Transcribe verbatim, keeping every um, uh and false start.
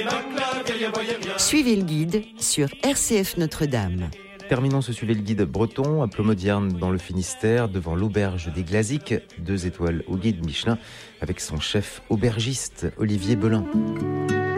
Suivez le guide sur R C F Notre-Dame. Terminons ce Suivez le guide breton à Plomodierne dans le Finistère, devant l'auberge des Glaziques, deux étoiles au guide Michelin, avec son chef aubergiste Olivier Belin.